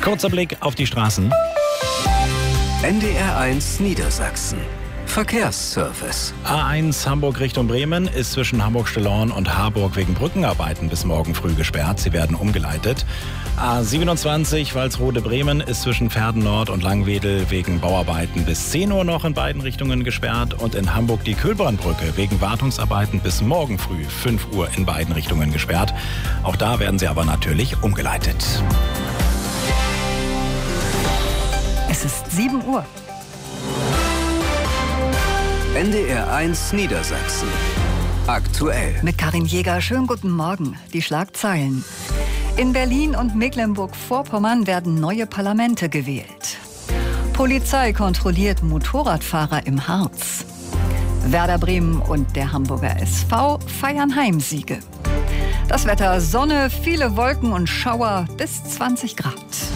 Kurzer Blick auf die Straßen. NDR1 Niedersachsen. Verkehrsservice. A1 Hamburg Richtung Bremen ist zwischen Hamburg-Stillorn und Harburg wegen Brückenarbeiten bis morgen früh gesperrt. Sie werden umgeleitet. A27 Walsrode-Bremen ist zwischen Verden Nord und Langwedel wegen Bauarbeiten bis 10 Uhr noch in beiden Richtungen gesperrt. Und in Hamburg die Kölbrandbrücke wegen Wartungsarbeiten bis morgen früh 5 Uhr in beiden Richtungen gesperrt. Auch da werden sie aber natürlich umgeleitet. Es ist 7 Uhr. NDR1 Niedersachsen. Aktuell. Mit Karin Jäger, schönen guten Morgen. Die Schlagzeilen. In Berlin und Mecklenburg-Vorpommern werden neue Parlamente gewählt. Polizei kontrolliert Motorradfahrer im Harz. Werder Bremen und der Hamburger SV feiern Heimsiege. Das Wetter: Sonne, viele Wolken und Schauer bis 20 Grad.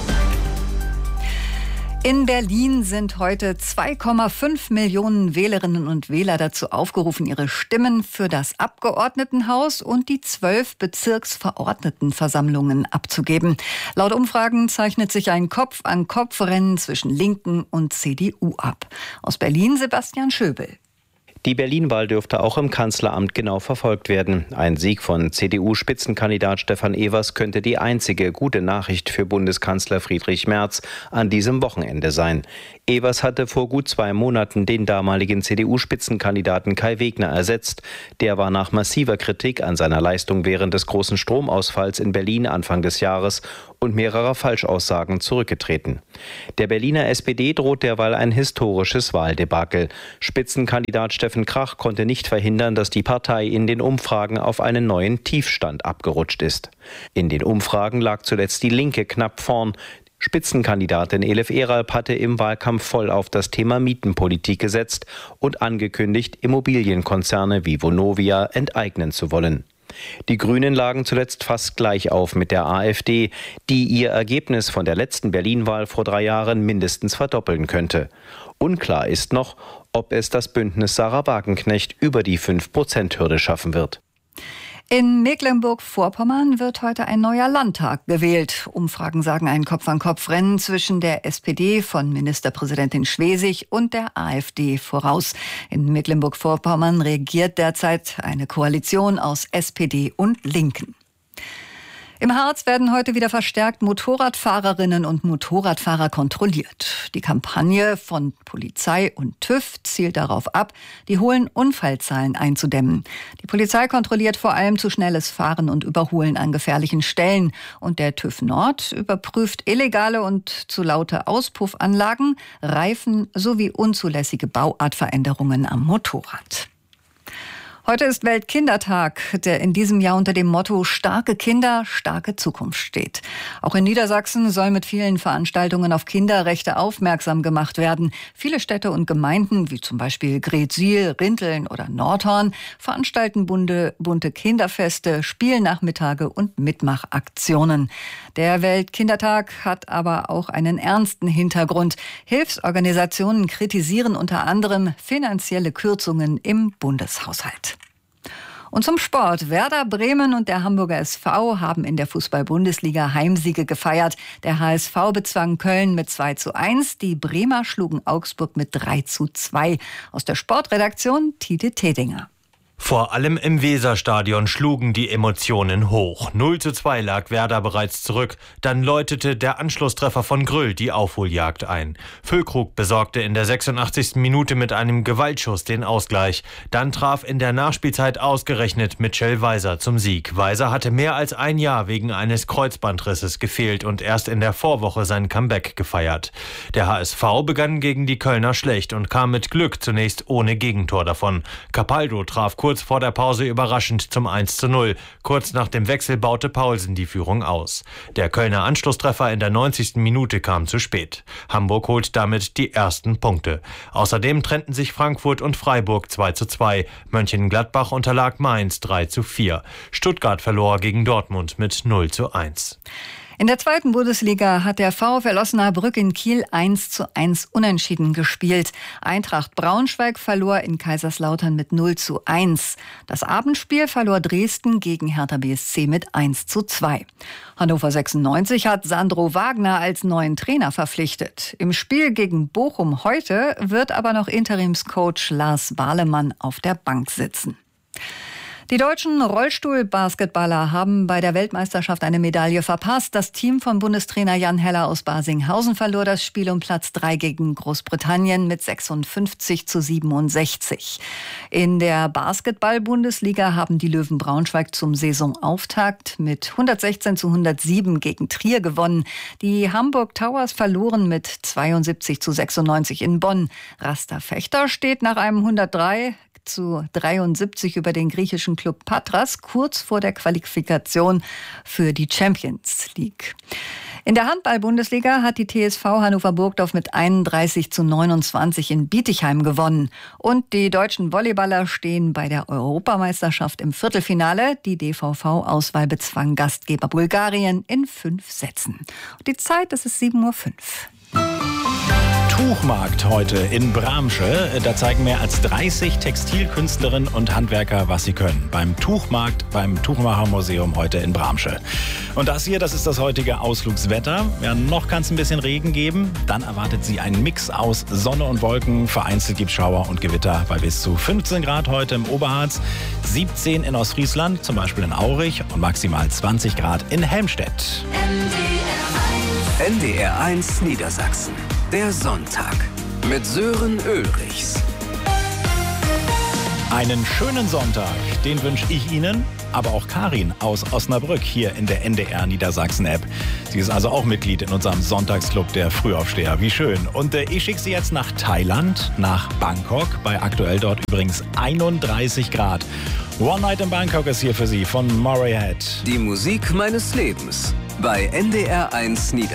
In Berlin sind heute 2,5 Millionen Wählerinnen und Wähler dazu aufgerufen, ihre Stimmen für das Abgeordnetenhaus und die 12 Bezirksverordnetenversammlungen abzugeben. Laut Umfragen zeichnet sich ein Kopf-an-Kopf-Rennen zwischen Linken und CDU ab. Aus Berlin Sebastian Schöbel. Die Berlin-Wahl dürfte auch im Kanzleramt genau verfolgt werden. Ein Sieg von CDU-Spitzenkandidat Stefan Evers könnte die einzige gute Nachricht für Bundeskanzler Friedrich Merz an diesem Wochenende sein. Evers hatte vor gut 2 Monaten den damaligen CDU-Spitzenkandidaten Kai Wegner ersetzt. Der war nach massiver Kritik an seiner Leistung während des großen Stromausfalls in Berlin Anfang des Jahres und mehrerer Falschaussagen zurückgetreten. Der Berliner SPD droht derweil ein historisches Wahldebakel. Spitzenkandidat Steffen Krach konnte nicht verhindern, dass die Partei in den Umfragen auf einen neuen Tiefstand abgerutscht ist. In den Umfragen lag zuletzt die Linke knapp vorn. Spitzenkandidatin Elif Eralp hatte im Wahlkampf voll auf das Thema Mietenpolitik gesetzt und angekündigt, Immobilienkonzerne wie Vonovia enteignen zu wollen. Die Grünen lagen zuletzt fast gleich auf mit der AfD, die ihr Ergebnis von der letzten Berlin-Wahl vor 3 Jahren mindestens verdoppeln könnte. Unklar ist noch, ob es das Bündnis Sarah Wagenknecht über die 5%-Hürde schaffen wird. In Mecklenburg-Vorpommern wird heute ein neuer Landtag gewählt. Umfragen sagen ein Kopf-an-Kopf-Rennen zwischen der SPD von Ministerpräsidentin Schwesig und der AfD voraus. In Mecklenburg-Vorpommern regiert derzeit eine Koalition aus SPD und Linken. Im Harz werden heute wieder verstärkt Motorradfahrerinnen und Motorradfahrer kontrolliert. Die Kampagne von Polizei und TÜV zielt darauf ab, die hohen Unfallzahlen einzudämmen. Die Polizei kontrolliert vor allem zu schnelles Fahren und Überholen an gefährlichen Stellen. Und der TÜV Nord überprüft illegale und zu laute Auspuffanlagen, Reifen sowie unzulässige Bauartveränderungen am Motorrad. Heute ist Weltkindertag, der in diesem Jahr unter dem Motto Starke Kinder, starke Zukunft steht. Auch in Niedersachsen soll mit vielen Veranstaltungen auf Kinderrechte aufmerksam gemacht werden. Viele Städte und Gemeinden, wie zum Beispiel Gretsiel, Rinteln oder Nordhorn, veranstalten bunte Kinderfeste, Spielnachmittage und Mitmachaktionen. Der Weltkindertag hat aber auch einen ernsten Hintergrund. Hilfsorganisationen kritisieren unter anderem finanzielle Kürzungen im Bundeshaushalt. Und zum Sport. Werder Bremen und der Hamburger SV haben in der Fußball-Bundesliga Heimsiege gefeiert. Der HSV bezwang Köln mit 2:1. Die Bremer schlugen Augsburg mit 3:2. Aus der Sportredaktion Tite Tedinger. Vor allem im Weserstadion schlugen die Emotionen hoch. 0:2 lag Werder bereits zurück. Dann läutete der Anschlusstreffer von Grüll die Aufholjagd ein. Füllkrug besorgte in der 86. Minute mit einem Gewaltschuss den Ausgleich. Dann traf in der Nachspielzeit ausgerechnet Mitchell Weiser zum Sieg. Weiser hatte mehr als ein Jahr wegen eines Kreuzbandrisses gefehlt und erst in der Vorwoche sein Comeback gefeiert. Der HSV begann gegen die Kölner schlecht und kam mit Glück zunächst ohne Gegentor davon. Capaldo traf kurz vor der Pause überraschend zum 1:0. Kurz nach dem Wechsel baute Paulsen die Führung aus. Der Kölner Anschlusstreffer in der 90. Minute kam zu spät. Hamburg holt damit die ersten Punkte. Außerdem trennten sich Frankfurt und Freiburg 2:2. Mönchengladbach unterlag Mainz 3:4. Stuttgart verlor gegen Dortmund mit 0:1. In der 2. Bundesliga hat der VfL Osnabrück in Kiel 1:1 unentschieden gespielt. Eintracht Braunschweig verlor in Kaiserslautern mit 0:1. Das Abendspiel verlor Dresden gegen Hertha BSC mit 1:2. Hannover 96 hat Sandro Wagner als neuen Trainer verpflichtet. Im Spiel gegen Bochum heute wird aber noch Interimscoach Lars Wahlemann auf der Bank sitzen. Die deutschen Rollstuhl-Basketballer haben bei der Weltmeisterschaft eine Medaille verpasst. Das Team von Bundestrainer Jan Heller aus Barsinghausen verlor das Spiel um Platz 3 gegen Großbritannien mit 56:67. In der Basketball-Bundesliga haben die Löwen Braunschweig zum Saisonauftakt mit 116:107 gegen Trier gewonnen. Die Hamburg Towers verloren mit 72:96 in Bonn. Rasta Fechter steht nach einem 103:73 über den griechischen Klub Patras kurz vor der Qualifikation für die Champions League. In der Handball-Bundesliga hat die TSV Hannover Burgdorf mit 31:29 in Bietigheim gewonnen. Und die deutschen Volleyballer stehen bei der Europameisterschaft im Viertelfinale. Die DVV-Auswahl bezwang Gastgeber Bulgarien in 5 Sätzen. Und die Zeit, das ist 7:05 Uhr. Tuchmarkt heute in Bramsche. Da zeigen mehr als 30 Textilkünstlerinnen und Handwerker, was sie können. Beim Tuchmarkt, beim Tuchmachermuseum heute in Bramsche. Und das hier, das ist das heutige Ausflugswetter. Ja, noch kann es ein bisschen Regen geben. Dann erwartet Sie einen Mix aus Sonne und Wolken. Vereinzelt gibt es Schauer und Gewitter bei bis zu 15 Grad heute im Oberharz, 17 in Ostfriesland, zum Beispiel in Aurich und maximal 20 Grad in Helmstedt. NDR1 Niedersachsen. Der Sonntag mit Sören Ulrichs. Einen schönen Sonntag, den wünsche ich Ihnen, aber auch Karin aus Osnabrück hier in der NDR Niedersachsen-App. Sie ist also auch Mitglied in unserem Sonntagsclub der Frühaufsteher. Wie schön. Und ich schicke Sie jetzt nach Thailand, nach Bangkok, bei aktuell dort übrigens 31 Grad. One Night in Bangkok ist hier für Sie von Murray Head. Die Musik meines Lebens bei NDR1 Niedersachsen.